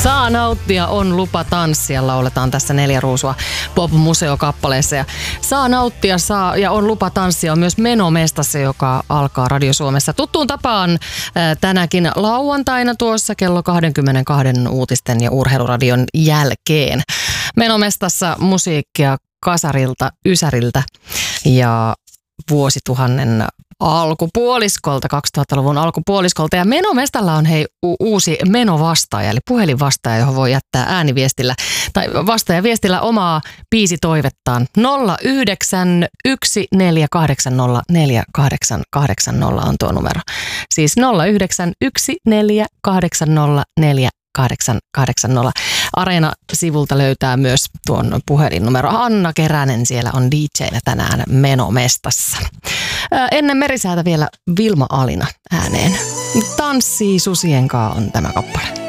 Saa nauttia, on lupa tanssia, lauletaan tässä 4 ruusua pop-museokappaleessa. Ja saa nauttia, ja on lupa tanssia on myös Menomestassa, joka alkaa Radio Suomessa tuttuun tapaan tänäkin lauantaina tuossa kello 22 uutisten ja urheiluradion jälkeen. Menomestassa musiikkia kasarilta, ysäriltä ja vuosituhannen alkupuoliskolta, 2000-luvun alkupuoliskolta. Ja Menomestalla on uusi menovastaaja, eli puhelinvastaaja, johon voi jättää ääniviestillä tai vastaajaviestillä omaa biisitoivettaan. 0914804880 on tuo numero. Siis 0914804880. Areena-sivulta löytää myös tuon puhelinnumero. Anna Keränen siellä on DJ:nä tänään Menomestassa. Ennen Merisäätä vielä Vilma Alina ääneen. Tanssii susien kaa on tämä kappale.